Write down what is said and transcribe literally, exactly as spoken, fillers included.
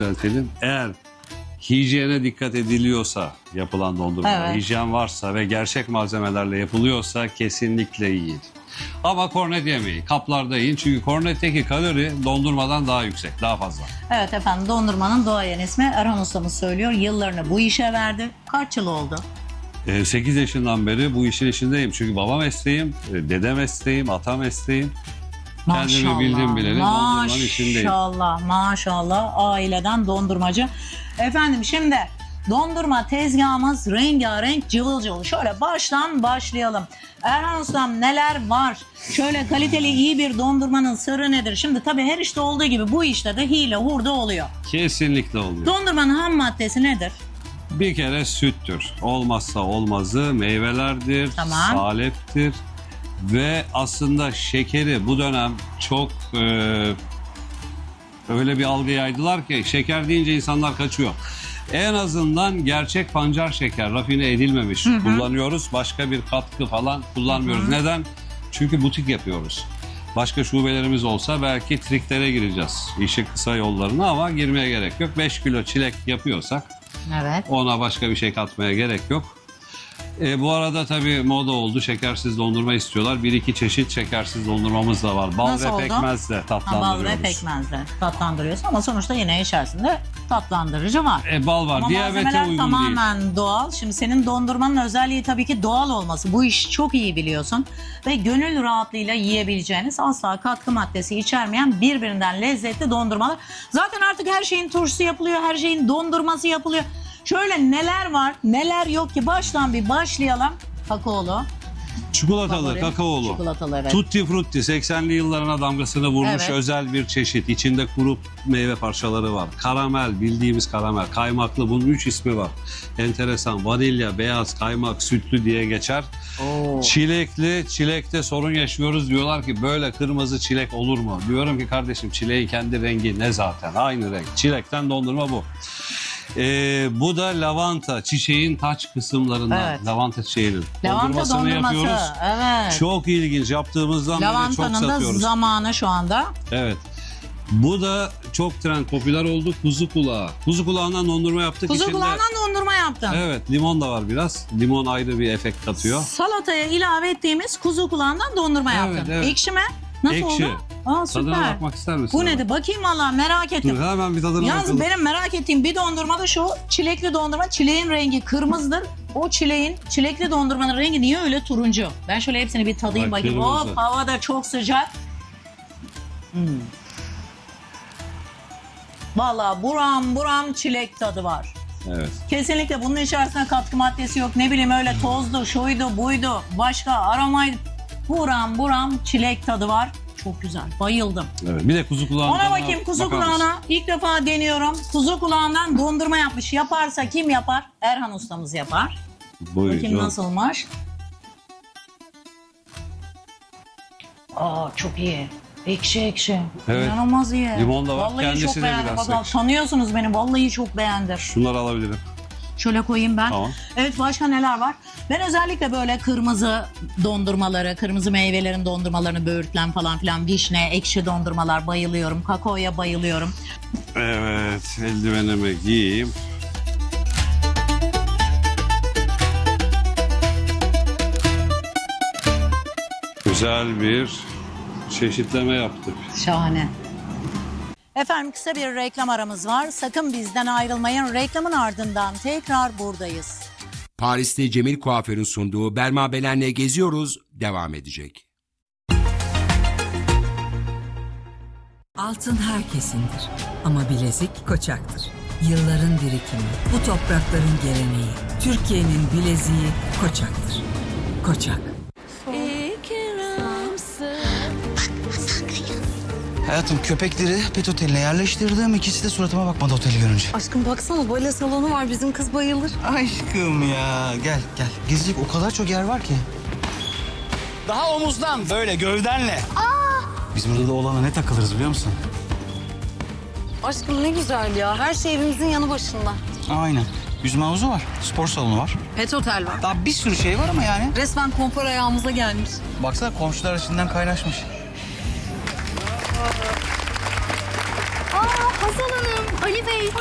düzeltelim. Eğer hijyene dikkat ediliyorsa yapılan dondurma, Evet. hijyen varsa ve gerçek malzemelerle yapılıyorsa kesinlikle yiyin. Ama kornet yemeyin, kaplarda yiyin çünkü kornetteki kalori dondurmadan daha yüksek, daha fazla. Evet efendim, dondurmanın doğayan ismi Erhan ustamız söylüyor. Yıllarını bu işe verdi. Kaç yıl oldu? sekiz yaşından beri bu işin içindeyim. Çünkü baba mesleğim, dede mesleğim, ata mesleğim. Kendimi bildim bileli dondurmanın içindeyim. Maşallah, maşallah aileden dondurmacı. Efendim şimdi dondurma tezgahımız rengarenk, cıvıl cıvıl. Şöyle baştan başlayalım. Erhan ustam neler var? Şöyle kaliteli iyi bir dondurmanın sırrı nedir? Şimdi tabii her işte olduğu gibi bu işte de hile hurda oluyor. Kesinlikle oluyor. Dondurmanın ham maddesi nedir? Bir kere süttür. Olmazsa olmazı meyvelerdir, Tamam. saleptir. Ve aslında şekeri bu dönem çok e, öyle bir algı yaydılar ki şeker deyince insanlar kaçıyor. En azından gerçek pancar şeker, rafine edilmemiş Hı hı. kullanıyoruz. Başka bir katkı falan kullanmıyoruz. Hı hı. Neden? Çünkü butik yapıyoruz. Başka şubelerimiz olsa belki triklere gireceğiz. İşi kısa yollarına ama girmeye gerek yok. beş kilo çilek yapıyorsak Evet. ona başka bir şey katmaya gerek yok. E, bu arada tabii moda oldu. Şekersiz dondurma istiyorlar. Bir iki çeşit şekersiz dondurmamız da var. Bal Nasıl ve oldu? pekmezle Ha, tatlandırıyoruz. bal ve pekmezle tatlandırıyorsun ama sonuçta yine içerisinde tatlandırıcı var. E, bal var. Ama Diyabete malzemeler uygun tamamen değil. doğal. Şimdi senin dondurmanın özelliği tabii ki doğal olması. Bu işi çok iyi biliyorsun. Ve gönül rahatlığıyla yiyebileceğiniz, asla katkı maddesi içermeyen birbirinden lezzetli dondurmalar. Zaten artık her şeyin turşusu yapılıyor, her şeyin dondurması yapılıyor. Şöyle neler var, neler yok ki baştan bir başlayalım. Kakaolu. Çikolatalı, Favori. kakaolu. Çikolatalı, evet. Tutti frutti seksenli yıllarına damgasını vurmuş Evet. özel bir çeşit. İçinde kuru meyve parçaları var. Karamel, bildiğimiz karamel. Kaymaklı, bunun üç ismi var. Enteresan. Vanilya, beyaz, kaymak, sütlü diye geçer. Oo. Çilekli, çilekte sorun yaşıyoruz. Diyorlar ki böyle kırmızı çilek olur mu? Diyorum ki kardeşim çileğin kendi rengi ne zaten? Aynı renk. Çilekten dondurma bu. Ee, bu da lavanta, çiçeğin taç kısımlarından. Evet. Lavanta çiçeğinin. Lavanta Dondurmasını dondurması. yapıyoruz. Evet. Çok ilginç. Yaptığımızdan beri çok Lavantanın da satıyoruz. zamanı şu anda. Evet. Bu da çok trend, popüler oldu. Kuzu kulağı. Kuzu kulağından dondurma yaptık. Kuzu İçinde- kulağından dondurma yaptın. Evet, limon da var biraz. Limon ayrı bir efekt katıyor. Salataya ilave ettiğimiz kuzu kulağından dondurma Evet, yaptın. evet. Ekşi mi? Nasıl Ekşi. oldu? Aa, süper. Tadına bakmak ister misin? Bu ama? nedir? Bakayım valla merak ettim. Dur, hemen bir tadına Yalnız bakalım. benim merak ettiğim bir dondurma da şu çilekli dondurma. Çileğin rengi kırmızıdır. O çileğin, çilekli dondurmanın rengi niye öyle turuncu? Ben şöyle hepsini bir tadayım Bak, bakayım. kırmızı. Hop, hava da çok sıcak. Hmm. Valla buram buram çilek tadı var. Evet. Kesinlikle bunun içerisinde katkı maddesi yok. Ne bileyim öyle tozdu, şuydu, buydu, başka aromaydı. Buram buram çilek tadı var. Çok güzel. Bayıldım. Evet. Bir de kuzu kulağından. Ona bakayım kuzu bakar mısın? kulağına. İlk defa deniyorum. Kuzu kulağından dondurma yapmış. Yaparsa kim yapar? Erhan ustamız yapar. Buyurun. Bakayım nasılmış. Aa çok iyi. Ekşi ekşi. Evet. İnanılmaz iyi. Limon da var. Vallahi Kendisi çok de beğendim. biraz Bakalım, ekşi. tanıyorsunuz beni. Vallahi çok beğendim. Şunları alabilirim. Şöyle koyayım ben. Tamam. Evet, başka neler var? Ben özellikle böyle kırmızı dondurmaları, kırmızı meyvelerin dondurmalarını, böğürtlen falan filan, vişne, ekşi dondurmalar bayılıyorum. Kakaoya bayılıyorum. Evet. Eldivenimi giyeyim. Güzel bir çeşitleme yaptık. Şahane. Efendim kısa bir reklam aramız var. Sakın bizden ayrılmayın. Reklamın ardından tekrar buradayız. Paris'te Cemil Kuaför'ün sunduğu Belma Belen'le Geziyoruz devam edecek. Altın herkesindir ama bilezik Koçak'tır. Yılların birikimi, bu toprakların geleneği. Türkiye'nin bileziği Koçak'tır. Koçak. Hayatım köpekleri pet oteline yerleştirdim. İkisi de suratıma bakmadı oteli görünce. Aşkım baksana bale salonu var, bizim kız bayılır. Aşkım ya gel gel. Gezecek o kadar çok yer var ki. Daha omuzdan böyle gövdenle. Aa! Biz burada da oğlana ne takılırız biliyor musun? Aşkım ne güzel ya, her şey evimizin yanı başında. Aynen. Yüzme havuzu var, spor salonu var. Pet otel var. Daha bir sürü şey var ama yani. Resmen konfor ayağımıza gelmiş. Baksana komşular içinden kaynaşmış. Aa Hazal Hanım, Ali Bay Bey.